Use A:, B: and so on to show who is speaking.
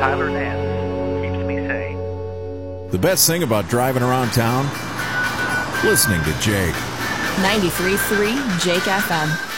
A: Tyler Nance keeps me sane.
B: The best thing about driving around town? Listening to Jake.
C: 93.3 Jake FM.